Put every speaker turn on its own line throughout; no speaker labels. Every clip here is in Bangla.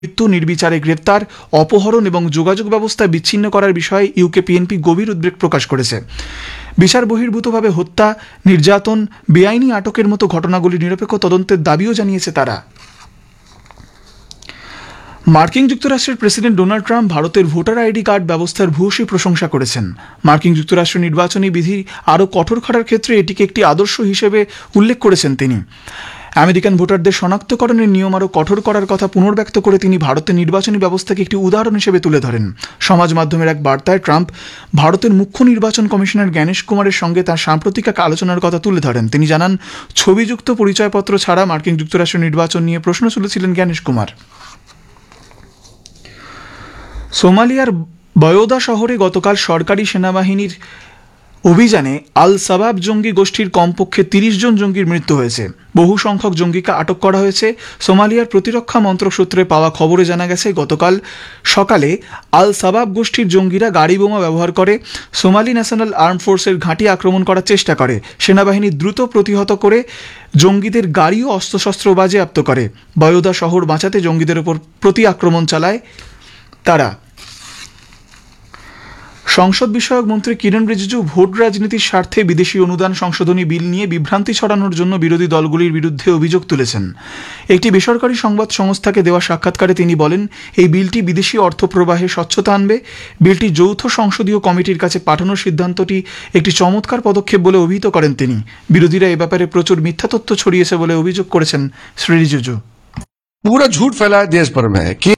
মৃত্যু, নির্বিচারে গ্রেপ্তার, অপহরণ এবং যোগাযোগ ব্যবস্থা বিচ্ছিন্ন করার বিষয়ে ইউকে পিএনপি গভীর উদ্বেগ প্রকাশ করেছে। বিচার বহির্ভূতভাবে হত্যা, নির্যাতন, বেআইনি আটকের মতো ঘটনাগুলির নিরপেক্ষ তদন্তের দাবিও জানিয়েছে তারা। মার্কিন যুক্তরাষ্ট্রের প্রেসিডেন্ট ডোনাল্ড ট্রাম্প ভারতের ভোটার আইডি কার্ড ব্যবস্থার ভূয়সী প্রশংসা করেছেন। মার্কিন যুক্তরাষ্ট্র নির্বাচনী বিধি আরও কঠোর করার ক্ষেত্রে এটিকে একটি আদর্শ হিসেবে উল্লেখ করেছেন তিনি। আমেরিকান ভোটারদের শনাক্তকরণের নিয়ম আরও কঠোর করার কথা পুনর্ব্যক্ত করে তিনি ভারতের নির্বাচনী ব্যবস্থাকে একটি উদাহরণ হিসেবে তুলে ধরেন। সমাজ মাধ্যমের এক বার্তায় ট্রাম্প ভারতের মুখ্য নির্বাচন কমিশনার জ্ঞানেশ কুমারের সঙ্গে তার সাম্প্রতিক এক আলোচনার কথা তুলে ধরেন। তিনি জানান, ছবিযুক্ত পরিচয়পত্র ছাড়া মার্কিন যুক্তরাষ্ট্রের নির্বাচন নিয়ে প্রশ্ন তুলেছিলেন জ্ঞানেশ কুমার। সোমালিয়ার বয়োদা শহরে গতকাল সরকারি সেনাবাহিনীর অভিযানে আল সাবাব জঙ্গি গোষ্ঠীর কমপক্ষে ৩০ জন জঙ্গির মৃত্যু হয়েছে। বহু সংখ্যক জঙ্গিকে আটক করা হয়েছে। সোমালিয়ার প্রতিরক্ষা মন্ত্রক সূত্রে পাওয়া খবরে জানা গেছে, গতকাল সকালে আল সাবাব গোষ্ঠীর জঙ্গিরা গাড়ি বোমা ব্যবহার করে সোমালি ন্যাশনাল আর্ম ফোর্সের ঘাঁটি আক্রমণ করার চেষ্টা করে। সেনাবাহিনী দ্রুত প্রতিহত করে জঙ্গিদের গাড়ি ও অস্ত্রশস্ত্র বাজেয়াপ্ত করে। বয়োদা শহর বাঁচাতে জঙ্গিদের ওপর প্রতি আক্রমণ চালায় তারা। সংসদ বিষয়ক মন্ত্রী কিরণ রিজিজু ভোট রাজনীতির স্বার্থে বিদেশি অনুদান সংশোধনী বিল নিয়ে বিভ্রান্তি ছড়ানোর জন্য বিরোধী দলগুলির বিরুদ্ধে অভিযোগ তুলেছেন। একটি বেসরকারি সংবাদ সংস্থাকে দেওয়া সাক্ষাৎকারে তিনি বলেন, এই বিলটি বিদেশি অর্থপ্রবাহে স্বচ্ছতা আনবে। বিলটি যৌথ সংসদীয় কমিটির কাছে পাঠানোর সিদ্ধান্তটি একটি চমৎকার পদক্ষেপ বলে অভিহিত করেন তিনি। বিরোধীরা এ ব্যাপারে প্রচুর মিথ্যা তথ্য ছড়িয়েছে বলে অভিযোগ করেছেন শ্রী রিজিজু।
पूरा झूठ फैलाया देश भर में कि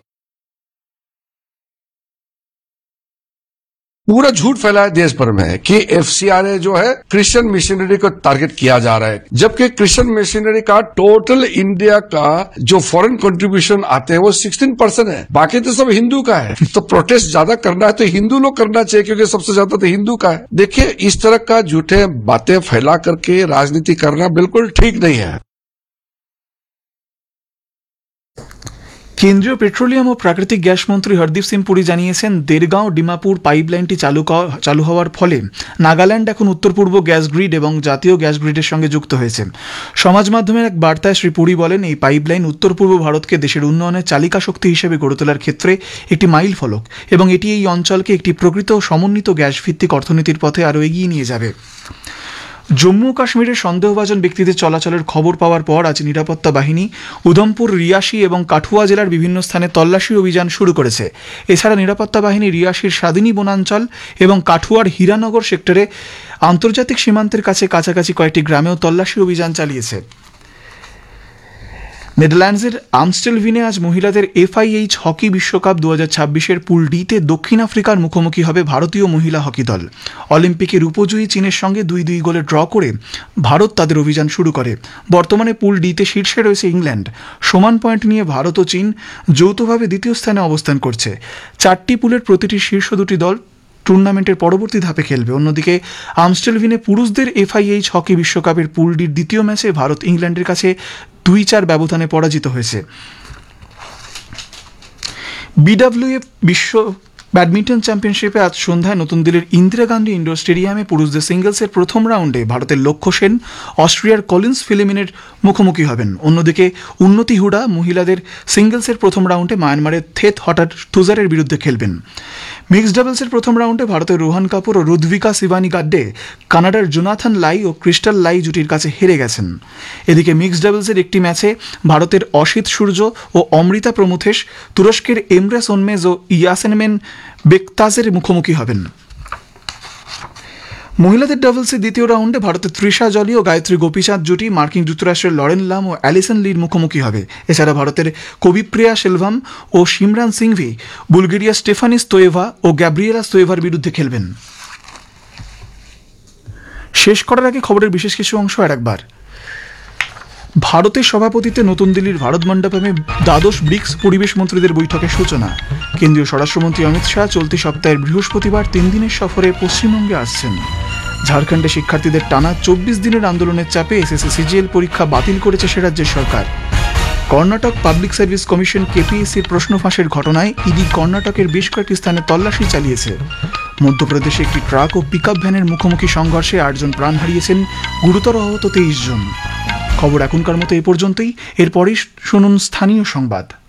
पूरा झूठ फैलाया देश भर में कि एफसीआरए जो है क्रिश्चियन मिशनरी को टारगेट किया जा रहा है, जबकि क्रिश्चियन मिशनरी का टोटल इंडिया का जो फॉरेन कंट्रीब्यूशन आते हैं वो 16% है, बाकी तो सब हिंदू का है। तो प्रोटेस्ट ज्यादा करना है तो हिंदू लोग करना चाहिए, क्योंकि सबसे ज्यादा तो हिंदू का है। देखिए, इस तरह का झूठे बातें फैला करके राजनीति करना बिल्कुल ठीक नहीं है।
কেন্দ্রীয় পেট্রোলিয়াম ও প্রাকৃতিক গ্যাস মন্ত্রী হরদীপ সিং পুরী জানিয়েছেন, দেরগাঁও ডিমাপুর পাইপলাইনটি চালু হওয়ার ফলে নাগাল্যান্ড এখন উত্তর পূর্ব গ্যাস গ্রিড এবং জাতীয় গ্যাস গ্রিডের সঙ্গে যুক্ত হয়েছে। সমাজ মাধ্যমের এক বার্তায় শ্রী পুরী বলেন, এই পাইপলাইন উত্তর পূর্ব ভারতকে দেশের উন্নয়নের চালিকা শক্তি হিসেবে গড়ে তোলার ক্ষেত্রে একটি মাইল ফলক এবং এটি এই অঞ্চলকে একটি প্রকৃত সমন্বিত গ্যাস ভিত্তিক অর্থনীতির পথে আরও এগিয়ে নিয়ে যাবে। জম্মু ও কাশ্মীরের সন্দেহভাজন ব্যক্তিদের চলাচলের খবর পাওয়ার পর আজ নিরাপত্তা বাহিনী উধমপুর, রিয়াসি এবং কাঠুয়া জেলার বিভিন্ন স্থানে তল্লাশি অভিযান শুরু করেছে। এছাড়া নিরাপত্তা বাহিনী রিয়াসির স্বাদিনী বনাঞ্চল এবং কাঠুয়ার হীরানগর সেক্টরে আন্তর্জাতিক সীমান্তের কাছাকাছি কয়েকটি গ্রামেও তল্লাশি অভিযান চালিয়েছে। নেদারল্যান্ডসের আমস্টেলভিনে আজ মহিলাদের FIH হকি বিশ্বকাপ 2026-এর পুল ডিতে দক্ষিণ আফ্রিকার মুখোমুখি হবে ভারতীয় মহিলা হকি দল। অলিম্পিকে রূপজয়ী চীনের সঙ্গে 2-2 গোলে ড্র করে ভারত তাদের অভিযান শুরু করে। বর্তমানে পুল ডিতে শীর্ষে রয়েছে ইংল্যান্ড। সমান পয়েন্ট নিয়ে ভারত ও চীন যৌথভাবে দ্বিতীয় স্থানে অবস্থান করছে। 4টি পুলের প্রতিটি শীর্ষ 2টি দল টুর্নামেন্টের পরবর্তী ধাপে খেলবে। অন্যদিকে আমস্টেলভিনে পুরুষদের FIH হকি বিশ্বকাপের পুল ডির দ্বিতীয় ম্যাচে ভারত ইংল্যান্ডের কাছে 2-4 ব্যবধানে পরাজিত হয়েছে। BWF বিশ্ব ব্যাডমিন্টন চ্যাম্পিয়নশিপে আজ সন্ধ্যায় নতুন দিল্লির ইন্দিরা গান্ধী ইন্ডোর স্টেডিয়ামে পুরুষদের সিঙ্গলসের প্রথম রাউন্ডে ভারতের লক্ষ্য সেন অস্ট্রিয়ার কলিন্স ফিলিমিনের মুখোমুখি হবেন। অন্যদিকে উন্নতি হুডা মহিলাদের সিঙ্গলসের প্রথম রাউন্ডে মায়ানমারের থেত হঠাৎ তুজারের বিরুদ্ধে খেলবেন। মিক্সড ডাবলসের প্রথম রাউন্ডে ভারতের রোহান কাপুর ও রুদ্ভিকা সিবানি গাড্ডে কানাডার জোনাথন লাই ও ক্রিস্টাল লাই জুটির কাছে হেরে গেছেন। এদিকে মিক্সড ডাবলসের একটি ম্যাচে ভারতের অসিত সূর্য ও অমৃতা প্রমথেশ তুরস্কের এমরে সোনমেজ ও ইয়াসেনমেন বেকতাজের মুখোমুখি হবেন। মহিলাদের ডাবলসের দ্বিতীয় রাউন্ডে ভারতের তৃষা জলি ও গায়ত্রী গোপীচাঁদ জুটি মার্কিন যুক্তরাষ্ট্রের লরেন লাম ও অ্যালিসন লির মুখোমুখি হবে। এছাড়া ভারতের কবিপ্রিয়া সেলভাম ও সিমরান সিংভি বুলগেরিয়া স্টেফানি স্তোয়েভা ও গ্যাব্রিয়েলা স্তোয়েভার বিরুদ্ধে খেলবেন। শেষ করার আগে খবরের বিশেষ কিছু অংশ আরেকবার। ভারতের সভাপতিত্বে নতুন দিল্লির ভারত মণ্ডপমে দ্বাদশ ব্রিক্স পরিবেশ মন্ত্রীদের বৈঠকের সূচনা। কেন্দ্রীয় স্বরাষ্ট্রমন্ত্রী অমিত শাহ চলতি সপ্তাহের বৃহস্পতিবার 3 দিনের সফরে পশ্চিমবঙ্গে আসছেন। ঝাড়খণ্ডে শিক্ষার্থীদের টানা 24 দিনের আন্দোলনের চাপে SSC CGL পরীক্ষা বাতিল করেছে সে রাজ্যের সরকার। কর্ণাটক পাবলিক সার্ভিস কমিশন KPSCর প্রশ্ন ফাঁসের ঘটনায় ইডি কর্ণাটকের বেশ কয়েকটি স্থানে তল্লাশি চালিয়েছে। মধ্যপ্রদেশে একটি ট্রাক ও পিকআপ ভ্যানের মুখোমুখি সংঘর্ষে 8 জন প্রাণ হারিয়েছেন, গুরুতর আহত 23 জন। খবর এখনকার মতো এ পর্যন্তই। এরপরই শুনুন স্থানীয় সংবাদ।